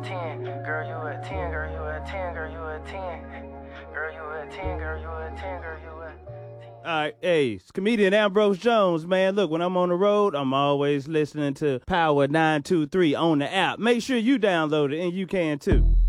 10. Girl, you a 10. Girl, you a 10. Girl, you a 10. Girl, you a 10. Girl, you a 10. Girl, you a 10. All right, hey, it's comedian Ambrose Jones, man. Look, when I'm on the road, I'm always listening to Power 923 on the app. Make sure you download it, and you can too.